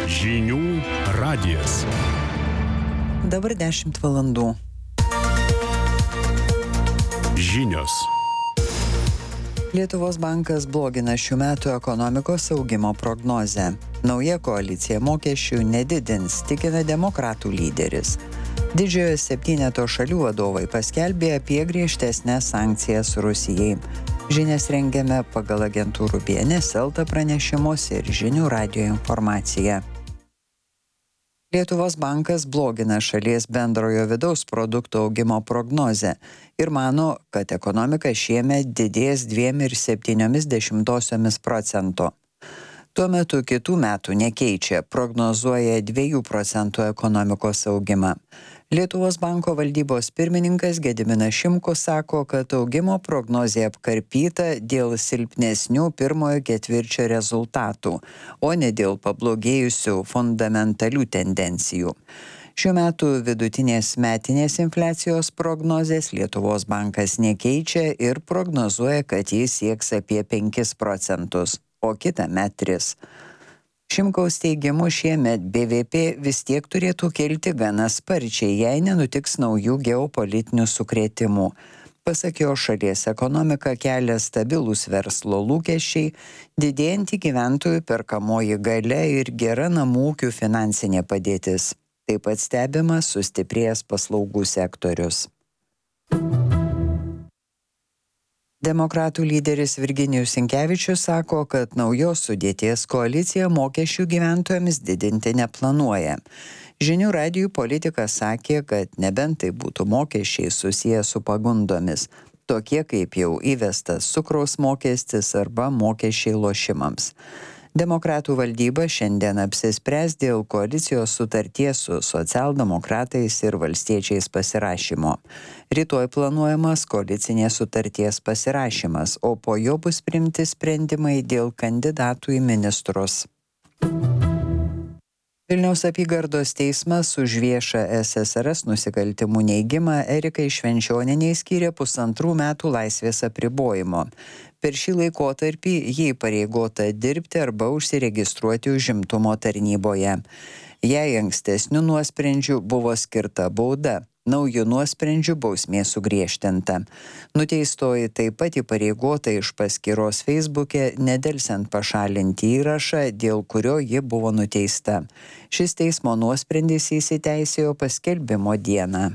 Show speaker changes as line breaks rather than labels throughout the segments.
Žinių radijas.
Dabar 10 valandų.
Žinios.
Lietuvos bankas blogina šių metų ekonomikos augimo prognozę. Nauja koalicija mokesčių nedidins, tikina demokratų lyderis. Didžiojo septyneto šalių vadovai paskelbė apie griežtesnės sankcijas Rusijai. Žinias rengiame pagal agentūrų BNS LT pranešimus ir Žinių radijo informaciją. Lietuvos bankas blogina šalies bendrojo vidaus produkto augimo prognozę ir mano, kad ekonomika šiemet didės 2,7%. Tuo metu kitų metų nekeičia, prognozuoja 2% ekonomikos augimą. Lietuvos banko valdybos pirmininkas Gediminas Šimkus sako, kad augimo prognozė apkarpyta dėl silpnesnių pirmojo ketvirčio rezultatų, o ne dėl pablogėjusių fundamentalių tendencijų. Šiuo metu vidutinės metinės infliacijos prognozės Lietuvos bankas nekeičia ir prognozuoja, kad jis sieks apie 5%, o kitąmet 3%. Šimkaus teigimu šiemet BVP vis tiek turėtų kilti gana sparčiai, jei nenutiks naujų geopolitinių sukrėtimų. Pasak jo, šalies ekonomika kelia stabilūs verslo lūkesčiai, didėjanti gyventojų perkamoji galia ir gera namų ūkių finansinė padėtis. Taip pat stebimas sustiprėjęs paslaugų sektorius. Demokratų lyderis Virginijus Sinkevičius sako, kad naujos sudėties koalicija mokesčių gyventojams didinti neplanuoja. Žinių radijui politikas sakė, kad nebent tai būtų mokesčiai susiję su pagundomis, tokie kaip jau įvestas cukraus mokestis arba mokesčiai lošimams. Demokratų valdyba šiandien apsispręs dėl koalicijos sutarties su socialdemokratais ir valstiečiais pasirašymo. Rytoj planuojamas koalicinės sutarties pasirašymas, o po jo bus priimti sprendimai dėl kandidatų į ministrus. Vilniaus apygardos teismas už viešą SSRS nusikaltimų neigimą Erikai Švenčionienei skyrė 1,5 metų laisvės apribojimo. Per šį laikotarpį ji įpareigota dirbti arba užsiregistruoti užimtumo tarnyboje. Jei ankstesnių nuosprendžių buvo skirta bauda, naujų nuosprendžių bausmė sugriežtinta. Nuteistoji taip pat įpareigota iš paskyros Facebook'e nedelsiant pašalinti įrašą, dėl kurio ji buvo nuteista. Šis teismo nuosprendis įsiteisėjo paskelbimo dieną.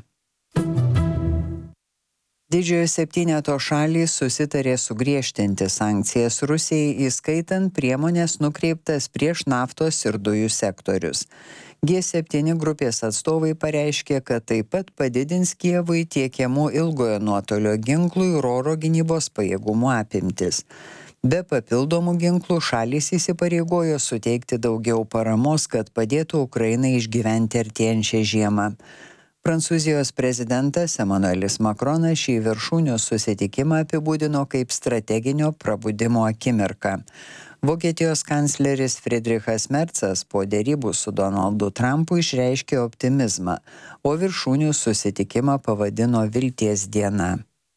Didžiojo septyneto šalys susitarė sugriežtinti sankcijas Rusijai, įskaitant priemonės nukreiptas prieš naftos ir dujų sektorius. G7 grupės atstovai pareiškė, kad taip pat padidins Kijevui tiekiamų ilgojo nuotolio ginklų ir oro gynybos pajėgumų apimtis. Be papildomų ginklų šalys įsipareigojo suteikti daugiau paramos, kad padėtų Ukrainai išgyventi artėjančią žiemą. Prancūzijos prezidentas Emmanuelis Macronas šį viršūnių susitikimą apibūdino kaip strateginio prabudimo akimirką. Vokietijos kancleris Friedrichas Merzas po derybų su Donaldu Trumpu išreiškė optimizmą, o viršūnių susitikimą pavadino vilties diena.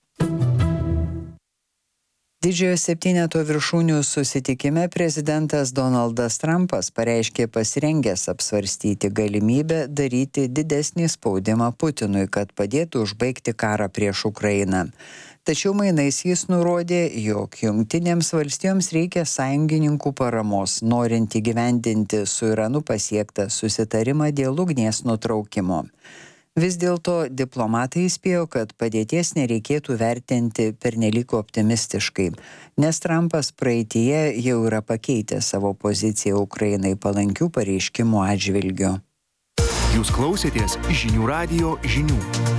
Didžiojo septyneto viršūnių susitikime prezidentas Donaldas Trumpas pareiškė pasirengęs apsvarstyti galimybę daryti didesnį spaudimą Putinui, kad padėtų užbaigti karą prieš Ukrainą. Tačiau mainais jis nurodė, jog Jungtinėms valstijoms reikia sąjungininkų paramos, norint įgyvendinti su Iranu pasiektą susitarimą dėl ugnies nutraukimo. Vis dėlto diplomatai įspėjo, kad padėties nereikėtų vertinti pernelyg optimistiškai, nes Trumpas praeityje jau yra pakeitęs savo poziciją Ukrainai palankių pareiškimų atžvilgiu.
Jūs klausėtės Žinių radijo žinių.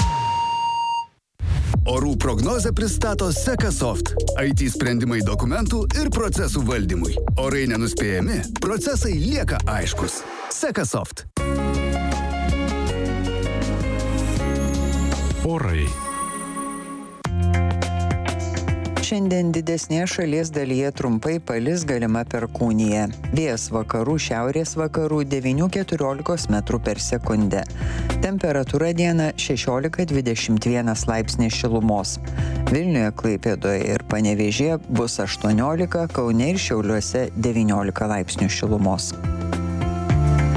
Orų prognozę pristato Sekasoft. IT sprendimai dokumentų ir procesų valdymui. Orai nenuspėjami, procesai lieka aiškus. Sekasoft.
Orai.
Šiandien didesnėje šalies dalyje trumpai palis galima perkūnija. Vėjas vakarų šiaurės vakarų 9–14 metrų per sekundę. Temperatūra dieną 16–21 laipsniai šilumos. Vilniuje, Klaipėdoje ir Panevėžyje bus 18, Kaune ir Šiauliuose 19 laipsnių šilumos.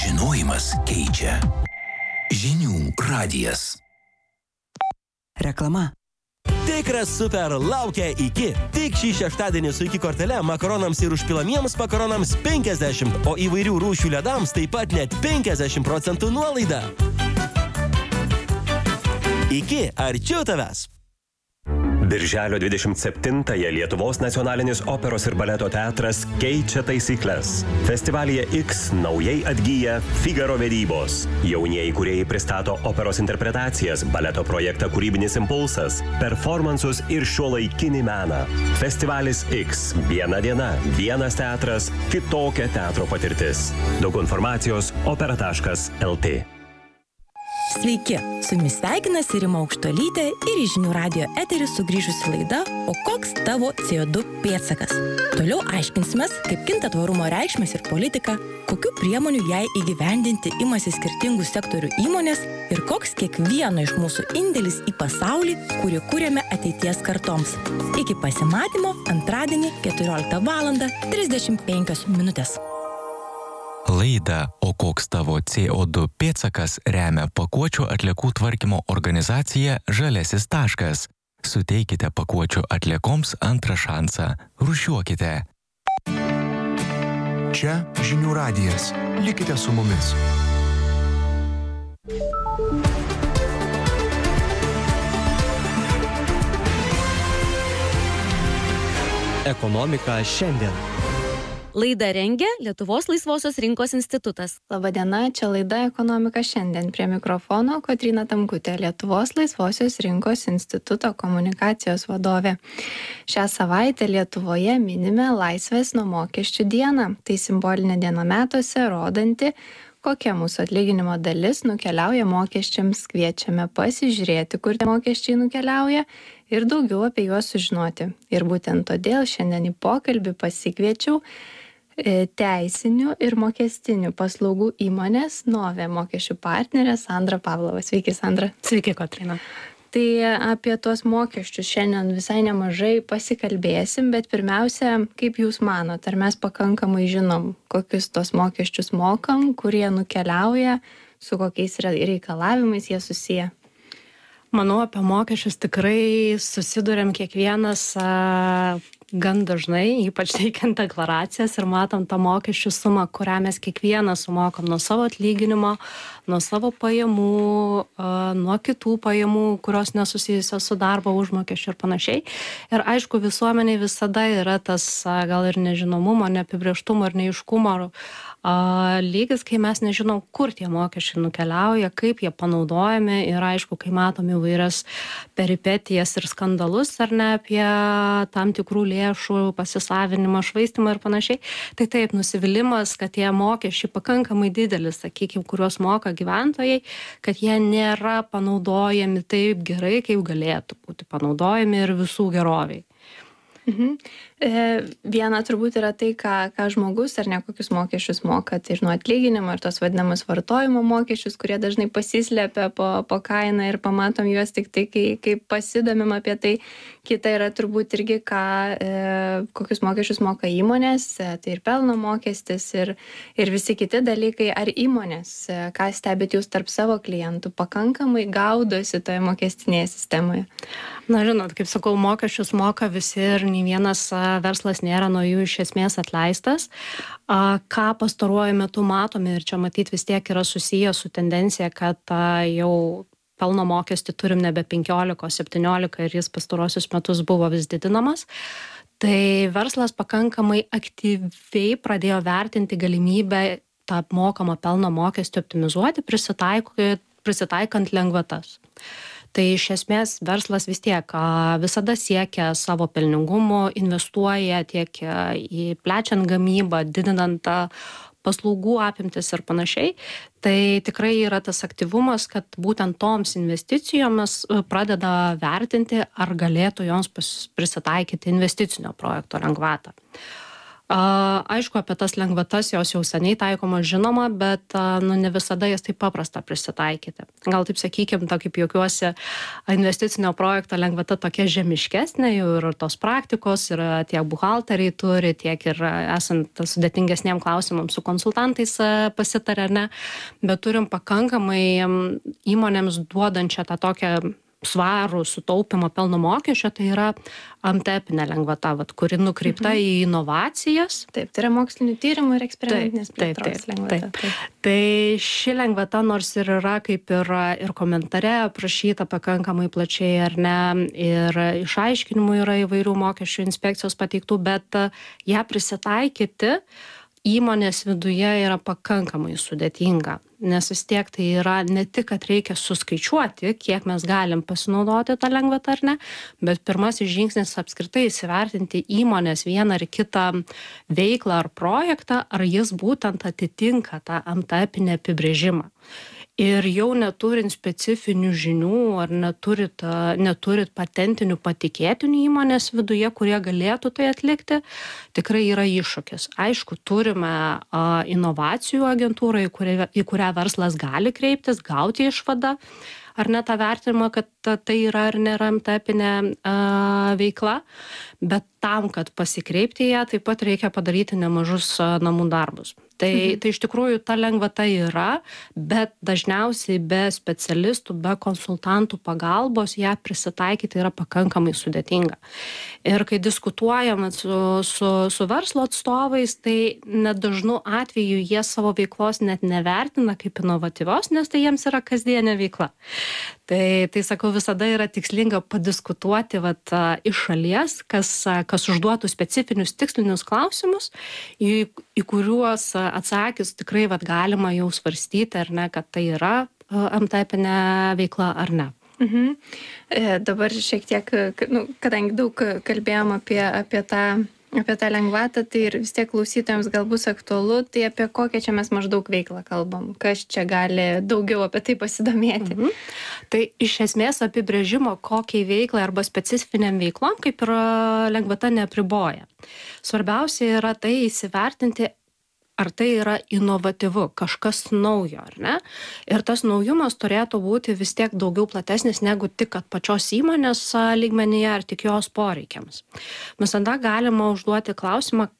Žinojimas keičia. Žinių radijas.
Reklama.
Tikras super laukia iki. Tik šį šeštadienį su iki kortele makaronams ir užpilamiems makaronams 50, o įvairių rūšių ledams taip pat net 50% nuolaida. Iki arčiau tavęs.
Birželio 27-ąją Lietuvos nacionalinis operos ir baleto teatras keičia taisyklės. Festivalyje X naujai atgyja Figaro vedybos. Jaunieji kūrėjai pristato operos interpretacijas, baleto projektą Kūrybinis impulsas, performansus ir šiuolaikinį meną. Festivalis X. Viena diena, vienas teatras, kitokia teatro patirtis. Daug informacijos opera.lt.
Sveiki, su jumis sveikinasi Rima Aukštuolytė ir į Žinių radijo eterį sugrįžusi laida O koks tavo CO2 pėdsakas? Toliau aiškinsimės, kaip kinta tvarumo reikšmės ir politika, kokių priemonių jai įgyvendinti imasi skirtingų sektorių įmonės ir koks kiekvieno iš mūsų indėlis į pasaulį, kurį kuriame ateities kartoms. Iki pasimatymo antradienį 14:35.
Laidą O koks tavo CO2 pėdsakas remia pakuočių atliekų tvarkymo organizacija Žaliasis taškas. Suteikite pakuočių atliekoms antrą šansą. Rūšiuokite.
Čia Žinių radijas. Likite su mumis.
Ekonomika šiandien.
Laidą rengia Lietuvos laisvosios rinkos institutas.
Labadiena, čia laida Ekonomika šiandien. Prie mikrofono Kotryna Tamkutė, Lietuvos laisvosios rinkos instituto komunikacijos vadovė. Šią savaitę Lietuvoje minime Laisvės nuo mokesčių dieną. Tai simbolinė diena metuose, rodanti, kokia mūsų atlyginimo dalis nukeliauja mokesčiams. Kviečiame pasižiūrėti, kur tie mokesčiai nukeliauja ir daugiau apie juos sužinoti. Ir būtent todėl šiandien į pokalbį pasikviečiau teisinių ir mokestinių paslaugų įmonės Nove mokesčių partnerė Sandra Pavlova. Sveiki, Sandra.
Sveiki, Kotryna.
Tai apie tuos mokesčius šiandien visai nemažai pasikalbėsim, bet pirmiausia, kaip jūs manot, ar mes pakankamai žinom, kokius tos mokesčius mokam, kurie nukeliauja, su kokiais reikalavimais jie susiję?
Manau, apie mokesčius tikrai susiduriam kiekvienas gan dažnai, ypač teikiant deklaracijas ir matom tą mokesčių sumą, kurią mes kiekvienas sumokam nuo savo atlyginimo, nuo savo pajamų, nuo kitų pajamų, kurios nesusijusios su darbo užmokesčiu ir panašiai. Ir aišku, visuomeniai visada yra tas gal ir nežinomumo, neapibrėžtumo ir neiškumo lygis, kai mes nežinom, kur tie mokesčiai nukeliauja, kaip jie panaudojami ir aišku, kai matom įvairias peripetijas ir skandalus ar ne apie tam tikrų lėšų pasisavinimą, švaistimą ir panašiai, tai taip, nusivylimas, kad tie mokesčiai pakankamai didelis, sakykime, kuriuos moka gyventojai, kad jie nėra panaudojami taip gerai, kaip galėtų būti panaudojami ir visų geroviai.
Viena turbūt yra tai, ką žmogus ar ne kokius mokesčius moka, tai nuo atlyginimo ir tos vadinamus vartojimo mokesčius, kurie dažnai pasislepia po kainą ir pamatom juos tik tai, kai pasidomim apie tai. Kita yra turbūt irgi, kokius mokesčius moka įmonės, tai ir pelno mokestis ir visi kiti dalykai. Ar įmonės, ką stebit jūs tarp savo klientų, pakankamai gaudosi toje mokestinėje sistemoje?
Na, žinot, kaip sakau, mokesčius moka visi ir nei vienas verslas nėra nuo jų iš esmės atleistas. Ką pastaruoju metu matome ir čia matyti vis tiek yra susiję su tendencija, kad jau pelno mokestį turim nebe 15, o 17 ir jis pastaruosius metus buvo vis didinamas. Tai verslas pakankamai aktyviai pradėjo vertinti galimybę tą mokamą pelno mokestį optimizuoti, prisitaikant lengvatas. Tai iš esmės verslas vis tiek visada siekia savo pelningumo, investuoja tiek į plečiant gamybą, didinant paslaugų apimtis ir panašiai. Tai tikrai yra tas aktyvumas, kad būtent toms investicijomis pradeda vertinti, ar galėtų joms prisitaikyti investicinio projekto lengvatą. Aišku, apie tas lengvatas jos jau seniai taikoma žinoma, bet ne visada jas taip paprasta prisitaikyti. Gal taip sakykim, kaip juokiuosi, investicinio projekto lengvata tokia žemiškesnė, jau ir tos praktikos, ir tiek buhalteriai turi, tiek ir esant sudėtingesniem klausimams su konsultantais pasitarė, ne, bet turim pakankamai įmonėms duodančią tą tokią svarų sutaupimą pelno mokesčio, tai yra MTEP-inė lengvata, kuri nukreipta į inovacijas.
Taip, tai yra mokslinių tyrimų ir eksperimentinės plėtros lengvata. Taip.
Tai ši lengvata nors ir yra kaip ir komentare aprašyta pakankamai plačiai, ar ne, ir išaiškinimų yra įvairių mokesčių inspekcijos pateiktų, bet ją prisitaikyti įmonės viduje yra pakankamai sudėtinga, nes vis tiek tai yra ne tik, kad reikia suskaičiuoti, kiek mes galim pasinaudoti tą lengvatą ar ne, bet pirmasis žingsnis apskritai įsivertinti įmonės vieną ar kitą veiklą ar projektą, ar jis būtent atitinka tą MTEP-inį apibrėžimą. Ir jau neturint specifinių žinių ar neturit patentinių patikėtinių įmonės viduje, kurie galėtų tai atlikti, tikrai yra iššūkis. Aišku, turime inovacijų agentūrą, į kurią verslas gali kreiptis, gauti išvadą, ar ne tą vertinimą, kad tai yra ar nėra MTEP-inė veikla, bet tam, kad pasikreipti ją, taip pat reikia padaryti nemažus namų darbus. Tai iš tikrųjų ta lengvata yra, bet dažniausiai be specialistų, be konsultantų pagalbos ją prisitaikyti yra pakankamai sudėtinga. Ir kai diskutuojame su verslo atstovais, tai nedažnu atveju jie savo veiklos net nevertina kaip inovatyvios, nes tai jiems yra kasdienė veikla. Tai sakau, visada yra tikslinga padiskutuoti iš šalies, kas užduotų specifinius tikslinius klausimus, į kuriuos atsakius tikrai galima jau svarstyti, ar ne, kad tai yra MTEP-inė veikla ar ne.
Dabar šiek tiek, kadangi daug kalbėjom apie tą lengvatą, tai ir vis tiek klausytojams gal bus aktualu, tai apie kokią čia mes maždaug veiklą kalbam, kas čia gali daugiau apie tai pasidomėti.
Tai iš esmės apibrėžimo kokiai veiklai arba specifiniam veiklom kaip ir lengvata neapriboja. Svarbiausia yra tai įsivertinti, ar tai yra inovatyvu, kažkas naujo, ar ne? Ir tas naujumas turėtų būti vis tiek daugiau platesnis negu tik pačios įmonės lygmenyje ar tik jos poreikiams. Visada galima užduoti klausimą,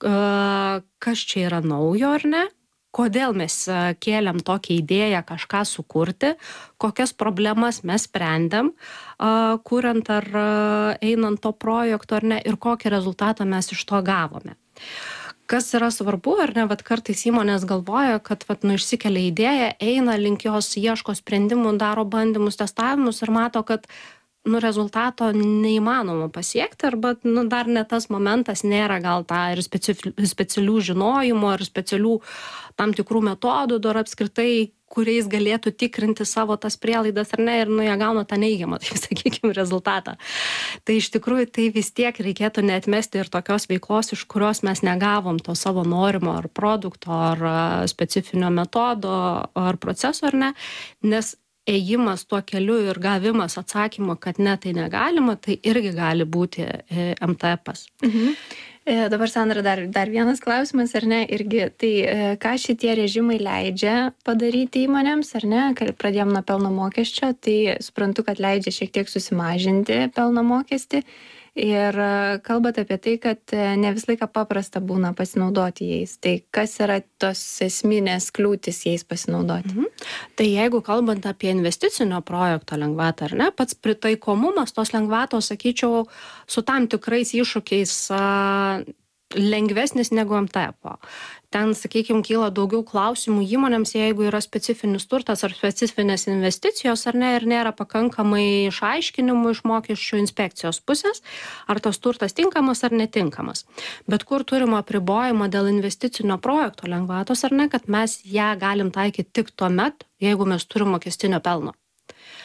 kas čia yra naujo, ar ne? Kodėl mes kėlėm tokią idėją kažką sukurti, kokias problemas mes sprendėm, kuriant ar einant to projekto, ar ne, ir kokį rezultatą mes iš to gavome. Kas yra svarbu, ar ne, kartais įmonės galvoja, kad išsikelia idėją, eina link jos, ieško sprendimų, daro bandymus, testavimus ir mato, kad rezultato neįmanoma pasiekti, arba dar ne tas momentas, nėra gal tą ir specialių žinojimų, ar specialių tam tikrų metodų, dar apskritai, kuriais galėtų tikrinti savo tas prielaidas ar ne, ir jie gauna tą neigiamą, tai sakykime, rezultatą. Tai iš tikrųjų tai vis tiek reikėtų neatmesti ir tokios veiklos, iš kurios mes negavom to savo norimo ar produkto, ar specifinio metodo, ar proceso, ar ne, nes ėjimas tuo keliu ir gavimas atsakymo, kad ne, tai negalima, tai irgi gali būti MTEP-as.
Dabar, Sandra, dar vienas klausimas, ar ne, irgi, tai ką šitie režimai leidžia padaryti įmonėms, ar ne, pradėjom nuo pelno mokesčio, tai suprantu, kad leidžia šiek tiek susimažinti pelno mokestį ir kalbat apie tai, kad ne visą laiką paprasta būna pasinaudoti jais, tai kas yra tos esminės kliūtis jais pasinaudoti?
Tai jeigu kalbant apie investicinio projekto lengvatą, ar ne, pats pritaikomumas tos lengvatos, sakyčiau, su tam tikrais iššūkiais lengvesnis negu MTEP-o. Ten, sakykime, kyla daugiau klausimų įmonėms, jeigu yra specifinis turtas ar specifinės investicijos, ar ne, ir nėra pakankamai išaiškinimų iš mokesčių inspekcijos pusės, ar tas turtas tinkamas ar netinkamas. Bet kur turime apribojimą dėl investicinio projekto lengvatos, ar ne, kad mes ją galim taikyti tik tuomet, jeigu mes turim mokestinio pelno.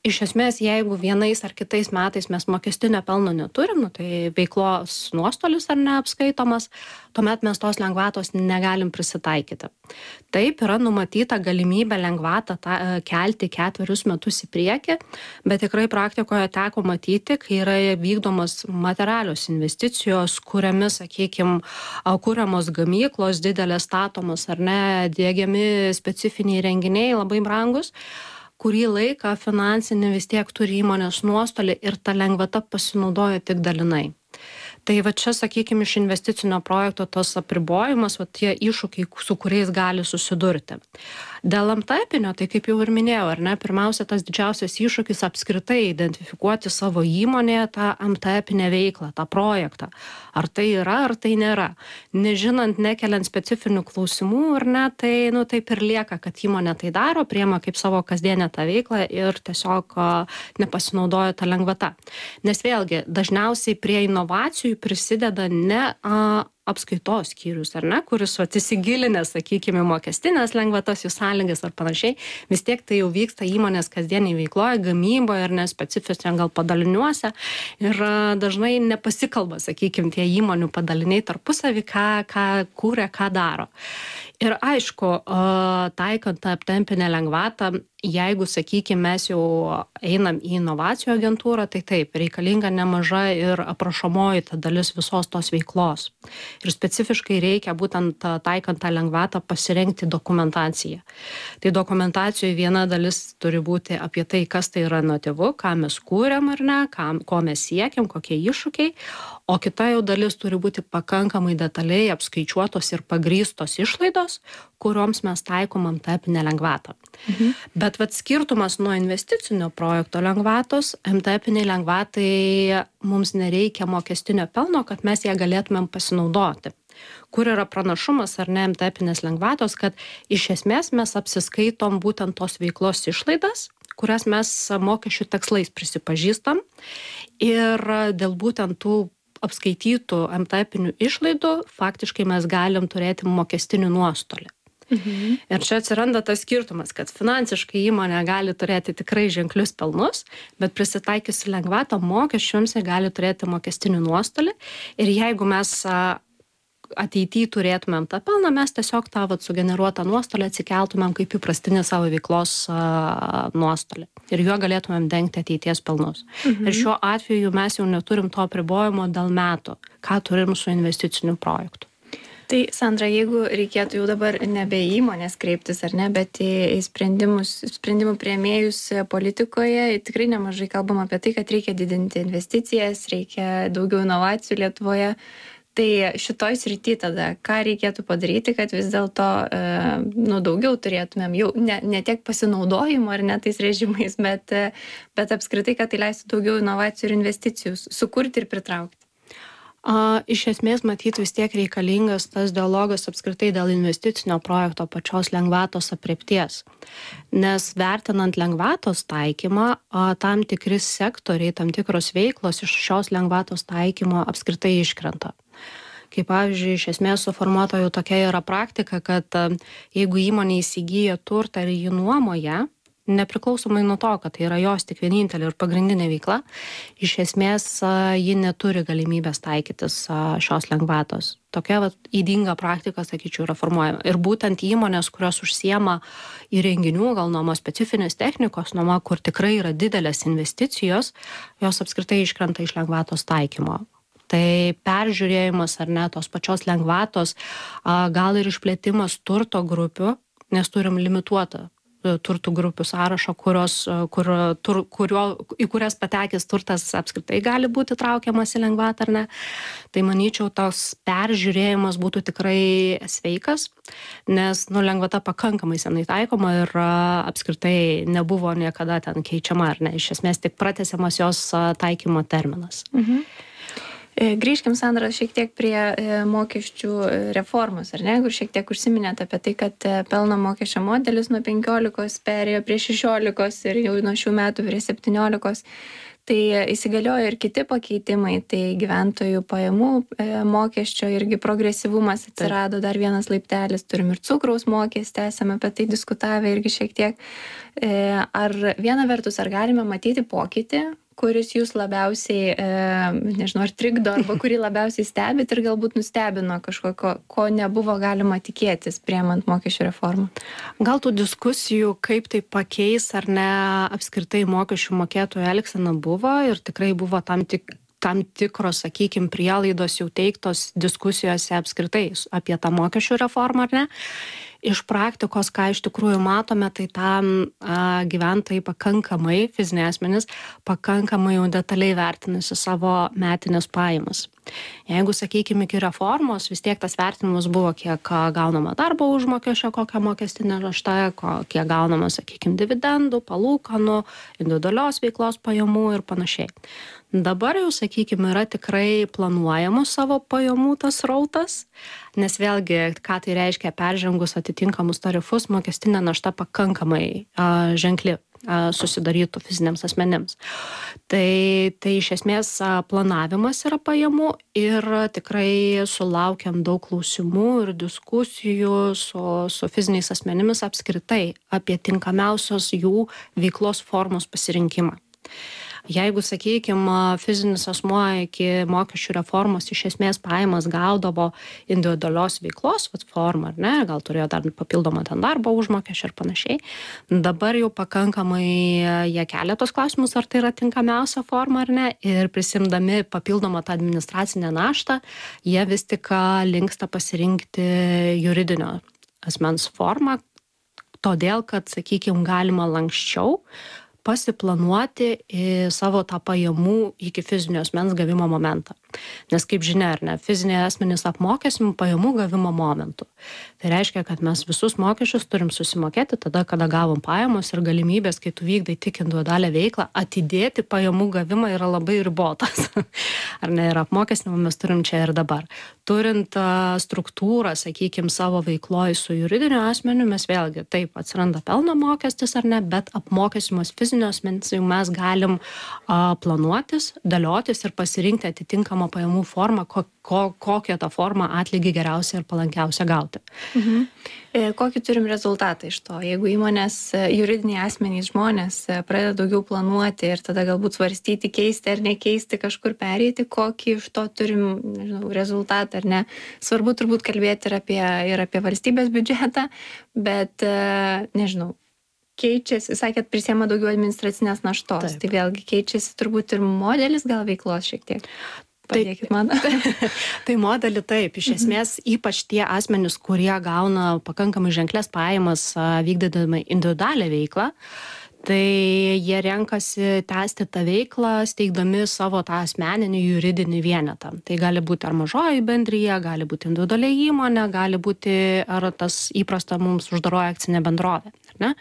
Iš esmės, jeigu vienais ar kitais metais mes mokestinio pelno neturim, tai veiklos nuostolis ar neapskaitomas, tuomet mes tos lengvatos negalim prisitaikyti. Taip, yra numatyta galimybė lengvatą kelti 4 metus į priekį, bet tikrai praktikoje teko matyti, kai yra vykdomos materialios investicijos, kuriamis, sakykime, kuriamos gamyklos, didelės statomos ar ne, diegiami specifiniai renginiai labai brangus, kurį laiką finansinį vis tiek turi įmonės nuostolį ir ta lengvata pasinaudoja tik dalinai. Tai va čia, sakykime, iš investicinio projekto tos apribojimas, va tie iššūkiai, su kuriais gali susidurti. Dėl MTEPinio, tai kaip jau ir minėjau, ar ne, pirmiausia, tas didžiausias iššūkis apskritai identifikuoti savo įmonėje tą MTEPinę veiklą, tą projektą. Ar tai yra, ar tai nėra. Nežinant, nekeliant specifinių klausimų, ar ne, tai taip ir lieka, kad įmonė tai daro, priema kaip savo kasdienę tą veiklą ir tiesiog nepasinaudoja tą lengvatą. Nes vėlgi, dažniausiai prie inovacijų prisideda ne apskaitos skyrius, ar ne, kuris įsigilinęs, sakykime, mokestinės lengvatas, jų sąlygas ar panašiai, vis tiek tai jau vyksta įmonės kasdieniai veikloje, gamyboje ir nespecifiškai gal padaliniuose ir dažnai nepasikalba, sakykime, tie įmonių padaliniai tarpusavį, ką kūrė, ką daro. Ir aišku, taikant tą MTEPinę lengvatą, jeigu, sakykime, mes jau einam į inovacijų agentūrą, tai taip, reikalinga nemaža ir aprašomoji ta dalis visos tos veiklos. Ir specifiškai reikia būtent taikant tą lengvatą pasirengti dokumentaciją. Tai dokumentacijoje viena dalis turi būti apie tai, kas tai yra inovatyvu, ką mes kūrėm ar ne, ko mes siekiam, kokie iššūkiai, o kita jau dalis turi būti pakankamai detaliai apskaičiuotos ir pagrįstos išlaidos, kurioms mes taikom MTEPinę lengvatą. Bet skirtumas nuo investicinio projekto lengvatos, MTEPiniai lengvatai mums nereikia mokestinio pelno, kad mes ją galėtumėm pasinaudoti. Kur yra pranašumas ar ne MTEPinės lengvatos, kad iš esmės mes apsiskaitom būtent tos veiklos išlaidas, kurias mes mokesčių tikslais prisipažįstam ir dėl būtent tų apskaitytų MTEPinių išlaidų faktiškai mes galim turėti mokestinį nuostolį. Ir čia atsiranda tas skirtumas, kad finansiškai įmonė gali turėti tikrai ženklius pelnus, bet prisitaikiusi lengvatą mokesčiams gali turėti mokestinį nuostolį ir jeigu mes ateityje turėtumėm tą pelną, mes tiesiog tą sugeneruotą nuostolį atsikeltumėm kaip įprastinį savo veiklos nuostolį ir juo galėtumėm dengti ateities pelnus. Ir šiuo atveju mes jau neturim to apribojimo dėl metų, ką turim su investiciniu projektu.
Tai, Sandra, jeigu reikėtų jau dabar nebe įmonės kreiptis, ar ne, bet į sprendimų priėmėjus politikoje, tikrai nemažai kalbam apie tai, kad reikia didinti investicijas, reikia daugiau inovacijų Lietuvoje. Tai šitoj srity tada, ką reikėtų padaryti, kad vis dėlto daugiau turėtumėm jau ne tiek pasinaudojimo ar ne tais režimais, bet apskritai, kad tai leistų daugiau inovacijų ir investicijų sukurti ir pritraukti.
Iš esmės, matyt, vis tiek reikalingas tas dialogas apskritai dėl investicinio projekto pačios lengvatos aprėpties. Nes vertinant lengvatos taikymą, tam tikri sektoriai, tam tikros veiklos iš šios lengvatos taikymo apskritai iškrenta. Kaip pavyzdžiui, iš esmės suformuota jau tokia yra praktika, kad jeigu įmonė įsigyja turtą ir jį nuomoja, nepriklausomai nuo to, kad tai yra jos tik vienintelė ir pagrindinė veikla, iš esmės ji neturi galimybės taikytis šios lengvatos. Tokia ydinga praktika, sakyčiau, yra formuojama. Ir būtent įmonės, kurios užsiema įrenginių, gal nuoma specifinės technikos, nuoma, kur tikrai yra didelės investicijos, jos apskritai iškrenta iš lengvatos taikymo. Tai peržiūrėjimas ar ne tos pačios lengvatos, gal ir išplėtimas turto grupių, nes turim limituotą turtų grupių sąrašo, į kurias patekęs turtas apskritai gali būti traukiamas į lengvatą ar ne. Tai manyčiau, tos peržiūrėjimas būtų tikrai sveikas, nes lengvata pakankamai senai taikoma ir apskritai nebuvo niekada ten keičiama ar ne. Iš esmės tik pratęsiamas jos taikymo terminas.
Grįžkim, Sandra, šiek tiek prie mokesčių reformos, ar ne, kur šiek tiek užsiminėte apie tai, kad pelno mokesčio modelis nuo 15 perėjo prie 16 ir jau nuo šių metų prie 17. Tai įsigaliojo ir kiti pakeitimai, tai gyventojų pajamų mokesčio irgi progresyvumas atsirado, dar vienas laiptelis, turim ir cukraus mokestį, esame apie tai diskutavę irgi šiek tiek. Ar viena vertus, ar galime matyti pokytį, kuris jūs labiausiai, nežinau, ar trikdo, arba kurį labiausiai stebit ir galbūt nustebino kažkokio, ko nebuvo galima tikėtis priimant mokesčių reformą?
Gal tų diskusijų, kaip tai pakeis ar ne apskritai mokesčių mokėtojų elgsena buvo ir tikrai buvo tam tikros, sakykime, prielaidos jau teiktos diskusijose apskritai apie tą mokesčių reformą, ar ne? Iš praktikos, ką iš tikrųjų matome, tai tam gyventojai pakankamai, fiziniai asmenys, pakankamai jau detaliai vertinasi savo metinės pajamas. Jeigu, sakykime, iki reformos, vis tiek tas vertinimas buvo, kiek gaunama darbo užmokesčio, kokia mokestinė našta, kiek gaunama, sakykime, dividendų, palūkanų, individualios veiklos pajamų ir panašiai. Dabar jau, sakykime, yra tikrai planuojamos savo pajamų tas rautas, nes vėlgi, ką tai reiškia peržengus atitinkamus tarifus, mokestinė našta pakankamai ženkli susidarytų fiziniams asmenims. Tai iš esmės planavimas yra pajamų ir tikrai sulaukiam daug klausimų ir diskusijų su fiziniais asmenimis apskritai apie tinkamiausios jų veiklos formos pasirinkimą. Jeigu, sakykime, fizinis asmuo iki mokesčių reformos iš esmės pajamas gaudavo individualios veiklos formą, ar ne, gal turėjo dar papildomą ten darbo užmokesčio ir panašiai, dabar jau pakankamai jie kelia tos klausimus, ar tai yra tinkamiausia forma ar ne, ir prisimdami papildomą tą administracinę naštą, jie vis tik linksta pasirinkti juridinio asmens formą, todėl, kad, sakykime, galima lanksčiau pasiplanuoti savo tą pajamų iki fizinio asmens gavimo momentą. Nes kaip žinia, ar ne, fiziniai asmenys apmokestim pajamų gavimo momentu. Tai reiškia, kad mes visus mokesčius turim susimokėti tada, kada gavom pajamos ir galimybės, kai tu vykdai tik individualią veiklą, atidėti pajamų gavimą yra labai ribotas. Ar ne, ir apmokestinimą mes turim čia ir dabar. Turint struktūrą, sakykime, savo veikloje su juridiniu asmeniu, mes vėlgi taip atsiranda pelno mokestis ar ne, bet apmokestinimas fizinio asmens jau mes galim planuotis, dėliotis ir pasirinkti atitinkamą pajamų formą, kokią tą formą atlygį geriausia ir palankiausia gauti.
Kokį turim rezultatą iš to? Jeigu įmonės, juridiniai asmenys žmonės pradeda daugiau planuoti ir tada galbūt svarstyti, keisti ar nekeisti, kažkur pereiti, kokį iš to turim, nežinau, rezultatą ar ne. Svarbu turbūt kalbėti ir apie valstybės biudžetą, bet, nežinau, keičiasi, sakėt, prisiema daugiau administracinės naštos. Taip. Tai vėlgi keičiasi turbūt ir modelis gal veiklos šiek tiek. Padėkit man.
Tai modelį taip, iš esmės ypač tie asmenys, kurie gauna pakankamai ženklės pajamas vykdydami individualią veiklą, tai jie renkasi tęsti tą veiklą, steigdami savo tą asmeninį juridinį vienetą. Tai gali būti ar mažoji bendrija, gali būti individualiai įmonė, gali būti ar tas įprasta mums uždaroji akcinė bendrovė, ar ne?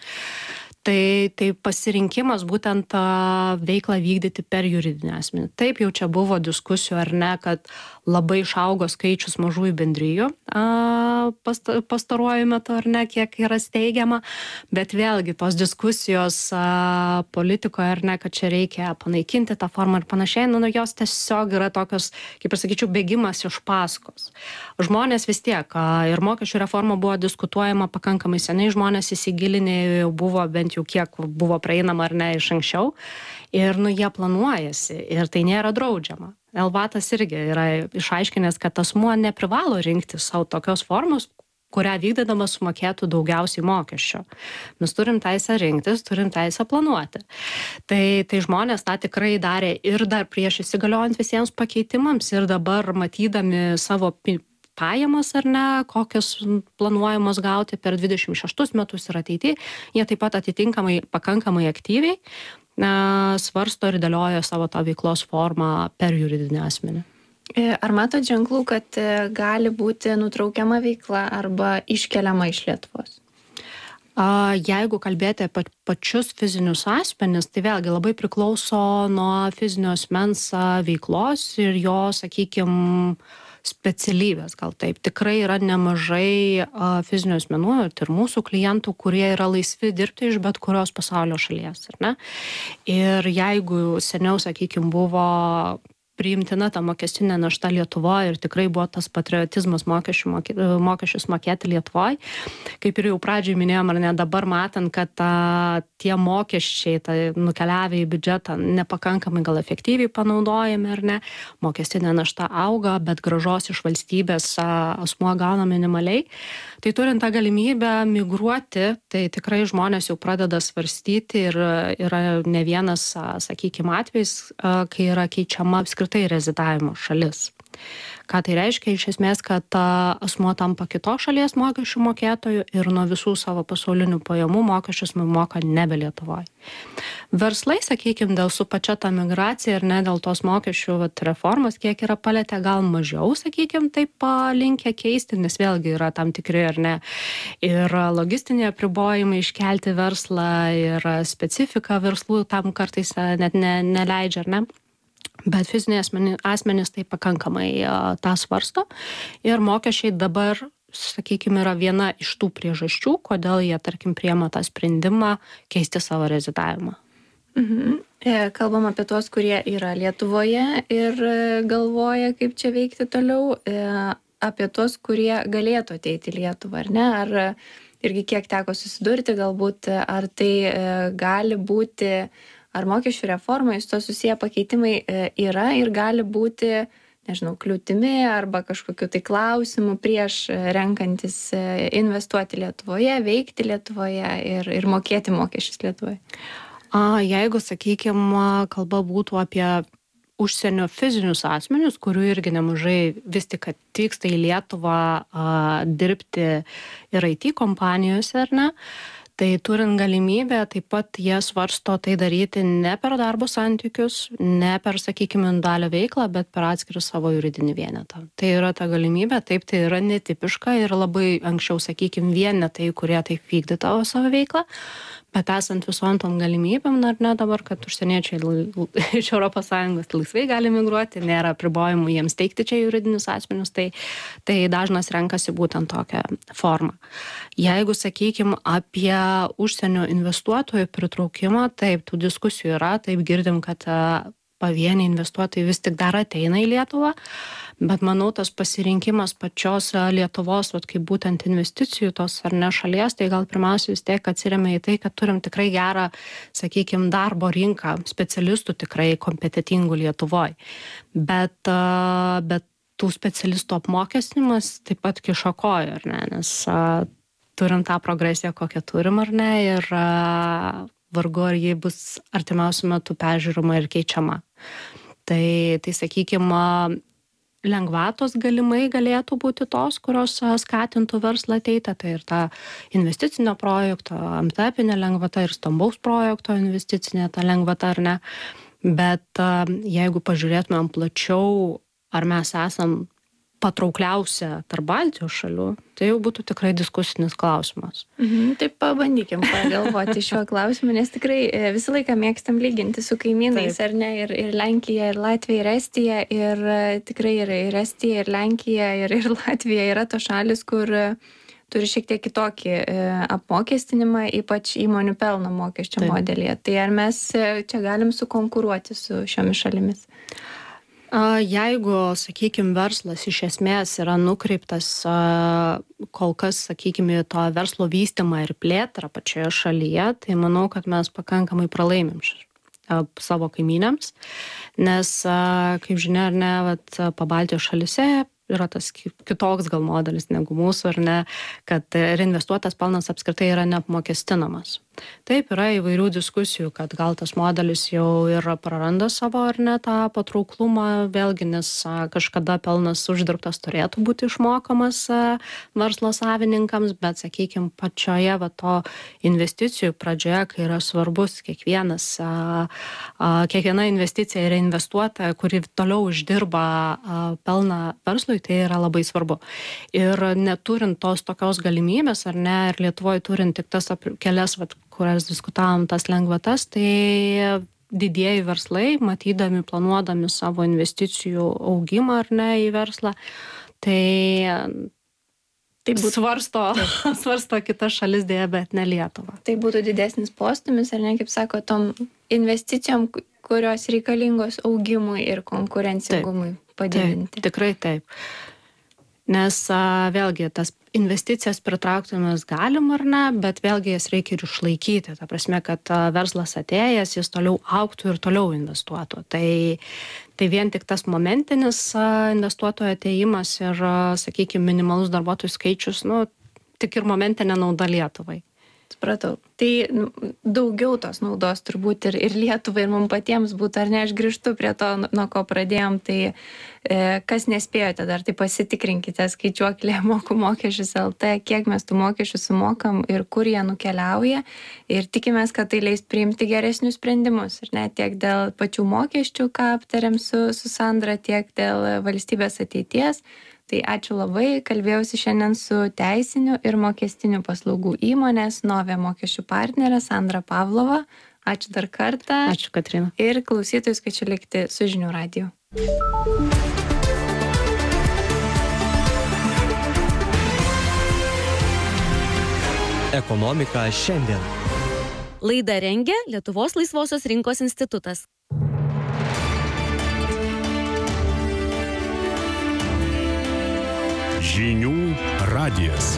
Tai pasirinkimas būtent tą veiklą vykdyti per juridinį asmenį. Taip, jau čia buvo diskusijų ar ne, kad labai išaugo skaičius mažųjų bendrijų pastaruoju metu ar ne, kiek yra steigiama, bet vėlgi tos diskusijos politikoje ar ne, kad čia reikia panaikinti tą formą ir panašiai, jos tiesiog yra tokios, kaip ir sakyčiau, bėgimas iš paskos. Žmonės vis tiek, ir mokesčių reforma buvo diskutuojama pakankamai seniai, žmonės įsigilinę jau buvo bent jau kiek buvo praeinama ar ne iš anksčiau ir jie planuojasi ir tai nėra draudžiama. Elvatas irgi yra išaiškinęs, kad asmuo neprivalo rinkti savo tokios formos, kurią vykdydamas sumokėtų daugiausiai mokesčio. Mes turim teisę rinktis, turim teisę planuoti. Tai žmonės tą tikrai darė ir dar prieš įsigaliojant visiems pakeitimams ir dabar matydami savo pajamas ar ne, kokios planuojamos gauti per 26 metus ir ateityje, jie taip pat atitinkamai pakankamai aktyviai svarsto ir dėlioja savo tą veiklos formą per juridinį asmenį.
Ar matot ženklų, kad gali būti nutraukiama veikla arba iškeliama iš Lietuvos?
Jeigu kalbėti apie pačius fizinius asmenis, tai vėlgi labai priklauso nuo fizinio asmens veiklos ir jo, sakykime, specialybės, gal taip. Tikrai yra nemažai fizinių asmenų ir mūsų klientų, kurie yra laisvi dirbti iš bet kurios pasaulio šalies, ar ne? Ir jeigu seniau, sakykime, buvo priimtina ta mokestinė našta Lietuvoje ir tikrai buvo tas patriotizmas mokesčius mokėti Lietuvoje. Kaip ir jau pradžiai minėjom, ar ne, dabar matant, kad tie mokesčiai nukeliavę į biudžetą nepakankamai gal efektyviai panaudojami, ar ne, mokestinė našta auga, bet grąžos iš valstybės asmuo gauna minimaliai. Tai turint tą galimybę migruoti, tai tikrai žmonės jau pradeda svarstyti ir yra ne vienas, sakykime, atvejs, kai yra keičiama apskritai rezidavimo šalis. Ką tai reiškia? Iš esmės, kad asmuo tampa kitos šalies mokesčių mokėtojų ir nuo visų savo pasaulinių pajamų mokesčius moka nebe Lietuvoje. Verslai, sakykime, dėl su pačia ta migracija ir ne dėl tos mokesčių reformos, kiek yra palietę, gal mažiau, sakykime, taip linkę keisti, nes vėlgi yra tam tikri ar ne ir logistiniai apribojimai iškelti verslą ir specifika verslų tam kartais net neleidžia, ar ne? Bet fiziniai asmenys tai pakankamai tą svarsto ir mokesčiai dabar, sakykime, yra viena iš tų priežasčių, kodėl jie, tarkim, priema tą sprendimą keisti savo rezidavimą.
Kalbam apie tuos, kurie yra Lietuvoje ir galvoja, kaip čia veikti toliau, apie tuos, kurie galėtų ateiti į Lietuvą, ar ne? Ar irgi kiek teko susidurti, galbūt, ar tai gali būti, ar mokesčių reformai su to susiję pakeitimai yra ir gali būti, nežinau, kliūtimi arba kažkokiu tai klausimu prieš renkantis investuoti Lietuvoje, veikti Lietuvoje ir mokėti mokesčius Lietuvoje?
Jeigu, sakykime, kalba būtų apie užsienio fizinius asmenius, kurių irgi nemažai vis tik atvyksta į Lietuvą dirbti ir IT kompanijose, ar ne? Tai turint galimybę, taip pat jie svarsto tai daryti ne per darbo santykius, ne per, sakykime, individualią veiklą, bet per atskirą savo juridinį vienetą. Tai yra ta galimybė, taip, tai yra netipiška ir labai anksčiau, sakykime, vienetai, kurie taip vykdydavo savo veiklą, bet esant visom tom galimybėm, ar ne dabar, kad užsieniečiai iš ES laisvai gali migruoti, nėra apribojimų jiems teikti čia juridinius asmenius, tai dažnas renkasi būtent tokią formą. Jeigu, sakykime, apie užsienio investuotojų pritraukimą, taip, tų diskusijų yra, taip girdim, kad pavieniai investuotojai vis tik dar ateina į Lietuvą, bet manau, tas pasirinkimas pačios Lietuvos, kaip būtent investicijų tos ar ne šalies, tai gal pirmiausia vis tiek atsiremia į tai, kad turim tikrai gerą, sakykime, darbo rinką, specialistų tikrai kompetitingų Lietuvoje. Bet tų specialistų apmokestinimas taip pat kiša koją, ar ne, nes turim tą progresiją, kokią turim, ar ne, ir vargu ar ji bus artimiausiu metu peržiūrima ir keičiama. Tai sakykime, lengvatos galimai galėtų būti tos, kurios skatintų verslą ateiti, tai ir ta investicinio projekto, MTP-inė lengvata ir stambaus projekto investicinė ta lengvata, ar ne. Bet jeigu pažiūrėtumėm plačiau, ar mes esam patraukliausia tarp Baltijos šalių, tai jau būtų tikrai diskusinis klausimas.
Taip pabandykim pagalvoti šiuo klausimu, nes tikrai visą laiką mėgstam lyginti su kaimynais, ar ne, ir Lenkija, ir Latvija, ir Estija, ir tikrai ir Estija, ir Lenkija, ir Latvija yra to šalis, kur turi šiek tiek kitokį apmokestinimą, ypač įmonių pelno mokesčio modelėje. Tai ar mes čia galim sukonkuruoti su šiomis šalimis?
Jeigu, sakykime, verslas iš esmės yra nukreiptas kol kas, sakykime, to verslo vystymą ir plėtrą pačioje šalyje, tai manau, kad mes pakankamai pralaimim savo kaimynėms, nes, kaip žinia, ar ne, Pabaltijos šalyse yra tas kitoks gal modelis negu mūsų, ar ne, kad reinvestuotas pelnas apskritai yra neapmokestinamas. Taip, yra įvairių diskusijų, kad gal tas modelis jau ir praranda savo, ar ne, tą patrauklumą, vėlgi, nes kažkada pelnas uždirbtas turėtų būti išmokamas verslo savininkams, bet, sakykime, pačioje to investicijų pradžioje, kai yra svarbus kiekviena investicija yra investuota, kuri toliau uždirba pelną verslui, verslui tai yra labai svarbu. Ir neturint tos tokios galimybės, ar ne, ir Lietuvoje turint tik tas kelias, kurias diskutavom, tas lengvatas, tai didieji verslai, matydami, planuodami savo investicijų augimą, ar ne, į verslą, tai svarsto kitas šalis dėja, bet ne Lietuvą.
Tai būtų didesnis postūmis, ar ne, kaip sako, tom investicijom, kurios reikalingos augimui ir konkurencingumui padidinti.
Tikrai taip. Nes vėlgi tas investicijas pritraukti mes galim ar ne, bet vėlgi jas reikia ir išlaikyti. Ta prasme, kad verslas atėjęs, jis toliau augtų ir toliau investuotų. Tai vien tik tas momentinis investuotojo atėjimas ir, sakykime, minimalus darbuotojų skaičius, tik ir momentinė nauda Lietuvai.
Supratau. Tai daugiau tos naudos turbūt ir Lietuvai, ir mums patiems būtų, ar ne, aš grįžtu prie to, nuo ko pradėjom, tai kas nespėjote dar, tai pasitikrinkite skaičiuoklę mokų mokesčius LT, kiek mes tų mokesčių sumokam ir kur jie nukeliauja, ir tikimės, kad tai leis priimti geresnius sprendimus, ir ne, tiek dėl pačių mokesčių, ką aptarėm su Sandra, tiek dėl valstybės ateities. Tai ačiū labai, kalbėjausi šiandien su teisinių ir mokestinių paslaugų įmonės Novė mokesčių partnerė Sandra Pavlova. Ačiū dar kartą.
Ačiū, Katrina.
Ir klausytojus kviečiu likti su Žinių radiju.
Ekonomika šiandien.
Laidą rengia Lietuvos laisvosios rinkos institutas.
Žinių radijas.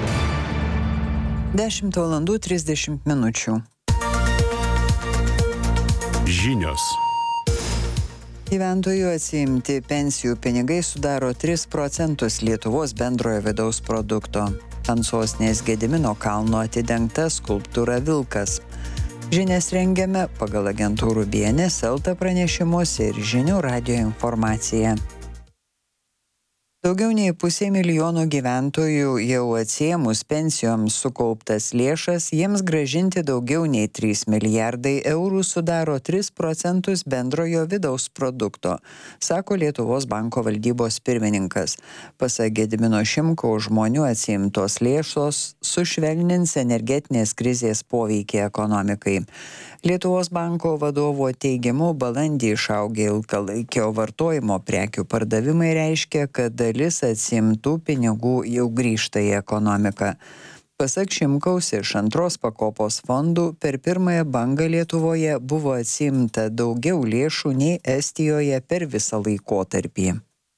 10:30 min.
Žinios.
Gyventojų atsiimti pensijų pinigai sudaro 3% Lietuvos bendrojo vidaus produkto. Ant sostinės Gedimino kalno atidengta skulptūra Vilkas. Žinias rengiame pagal agentūrų BNS LT pranešimus ir Žinių radijo informaciją. Daugiau nei 500 milijonų gyventojų jau atsiėmus pensijoms sukauptas lėšas, jiems grąžinti daugiau nei 3 milijardai eurų sudaro 3% bendrojo vidaus produkto, sako Lietuvos banko valdybos pirmininkas. Pasak Gedimino Šimkaus, žmonių atsiimtos lėšos sušvelnins energetinės krizės poveikį ekonomikai. Lietuvos banko vadovo teigimu, balandį išaugę ilgalaikio vartojimo prekių pardavimai reiškia, kad dalis atsiimtų pinigų jau grįžta į ekonomiką. Pasak Šimkaus, iš antros pakopos fondų per pirmąją bangą Lietuvoje buvo atsiimta daugiau lėšų nei Estijoje per visą laikotarpį.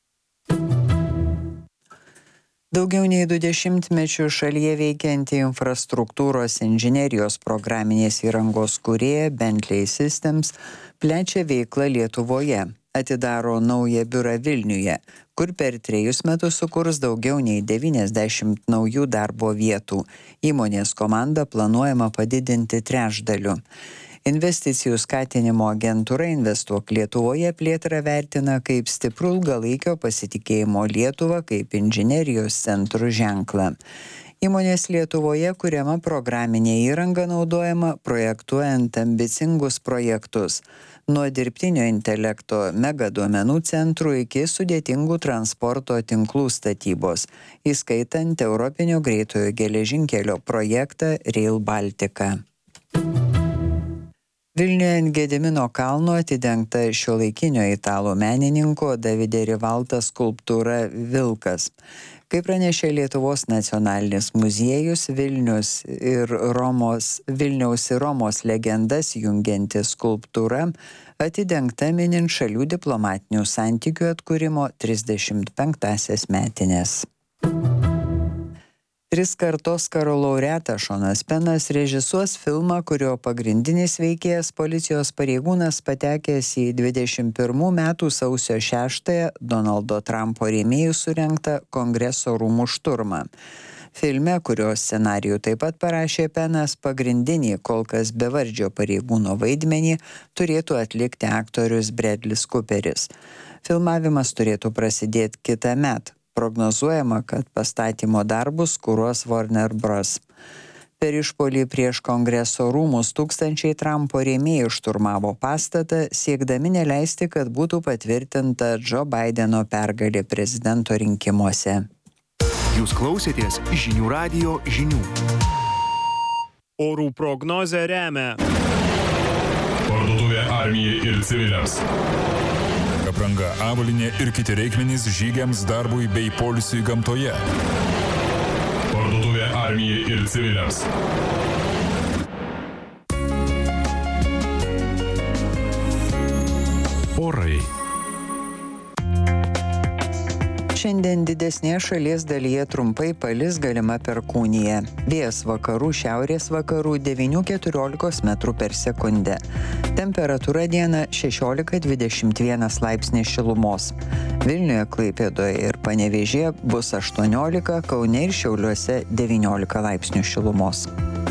Daugiau nei 20 mečių šalyje veikianti infrastruktūros inžinerijos programinės įrangos kūrėja Bentley Systems plečia veiklą Lietuvoje. Atidaro naują biurą Vilniuje, kur per 3 metus sukurs daugiau nei 90 naujų darbo vietų. Įmonės komandą planuojama padidinti 3/3. Investicijų skatinimo agentūra Investuok Lietuvoje plėtrą vertina kaip stiprų ilgalaikio pasitikėjimo Lietuva kaip inžinerijos centrų ženklą. Įmonės Lietuvoje kuriama programinė įranga naudojama projektuojant ambicingus projektus. Nuo dirbtinio intelekto megaduomenų centrų iki sudėtingų transporto tinklų statybos, įskaitant Europinio greitojo geležinkelio projektą Rail Baltica. Vilniuje ant Gedimino kalno atidengta šiuolaikinio italų menininko Davide Rivalta skulptūra Vilkas. Kaip pranešė Lietuvos nacionalinis muziejus, Vilniaus ir Romos legendas jungianti skulptūra atidengta minint šalių diplomatinių santykių atkūrimo 35-asias metines. 3-kart Oskaro laureatas Šonas Penas režisuos filmą, kurio pagrindinis veikėjas policijos pareigūnas patekęs į 21 metų sausio 6 Donaldo Trumpo rėmėjų surengtą Kongreso rūmų šturmą. Filme, kurio scenarijų taip pat parašė Penas, pagrindinį kol kas bevardžio pareigūno vaidmenį turėtų atlikti aktorius Bradlis Cooperis. Filmavimas turėtų prasidėti kitąmet. Prognozuojama, kad pastatymo darbus kuruos Warner Bros. Per išpuolį prieš Kongreso rūmus tūkstančiai Trumpo rėmėjų šturmavo pastatą, siekdami neleisti, kad būtų patvirtinta Joe Bideno pergalė prezidento rinkimuose.
Jūs klausėtės Žinių radijo žinių.
Orų prognozę remia
Parduotuvė armijai ir civiliams. Apranga, avalynė ir kiti reikmenys žygiams, darbui bei poilsiui gamtoje. Parduotuvė armijai ir civiliams. Orai.
Šiandien didesnėje šalies dalyje trumpai palis, galima perkūnija. Vėjas vakarų, šiaurės vakarų 9–14 metrų per sekundę. Temperatūra dieną 16–21 laipsniai šilumos. Vilniuje, Klaipėdoje ir Panevėžyje bus 18, Kaune ir Šiauliuose 19 laipsnių šilumos.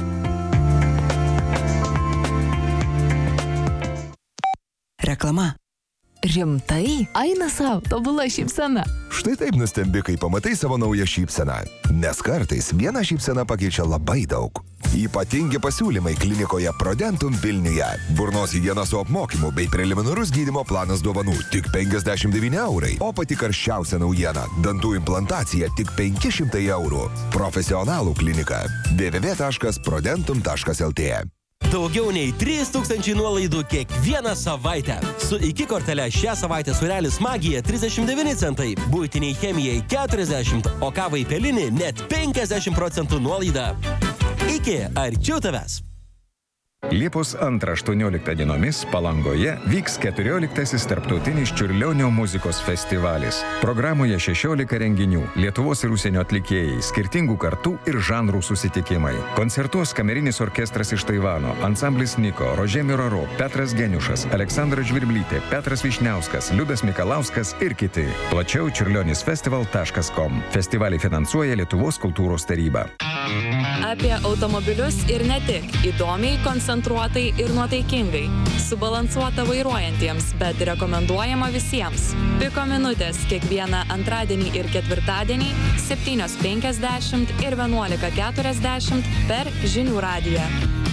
Reklama. Rimtai? Eina savo, tobula šypsena.
Štai taip nustembi, kai pamatai savo naują šypseną. Nes kartais viena šypsena pakeičia labai daug. Ypatingi pasiūlymai klinikoje Prodentum Vilniuje. Burnos higiena su apmokymu bei preliminarus gydymo planas dovanų tik 59 eurai. O pati karščiausia naujiena – dantų implantacija tik 500 eurų. Profesionalų klinika www.prodentum.lt.
Daugiau nei 3000 nuolaidų kiekvieną savaitę. Su iki kortele šią savaitę sūrelis Magija 39 centai, buitiniai chemijai 40, o kavai Pelinį net 50% nuolaida. Iki arčiau tavęs.
Liepos 2–18 dienomis Palangoje vyks 14. tarptautinis Čiurlionio muzikos festivalis. Programoje 16 renginių, Lietuvos ir užsienio atlikėjai, skirtingų kartų ir žanrų susitikimai. Koncertuos kamerinis orkestras iš Taivano, ansamblis Niko, Rožė Miraro, Petras Geniušas, Aleksandra Žvirblytė, Petras Višniauskas, Liudas Mikalauskas ir kiti. Plačiau čiurlionisfestival.com. Festivalį finansuoja Lietuvos kultūros taryba.
Apie automobilius ir ne tik. Įdomiai, koncentruotai ir nuotaikingai. Subalansuota vairuojantiems, bet rekomenduojama visiems. Piko minutės kiekvieną antradienį ir ketvirtadienį 7:50 ir 11:40 per Žinių radiją.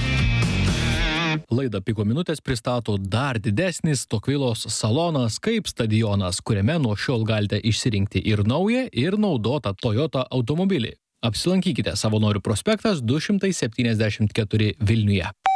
Laidą Piko minutės pristato dar didesnis Tokvilos salonas kaip stadionas, kuriame nuo šiol galite išsirinkti ir naują, ir naudotą Toyota automobilį. Apsilankykite Savanorių prospektas 274 Vilniuje.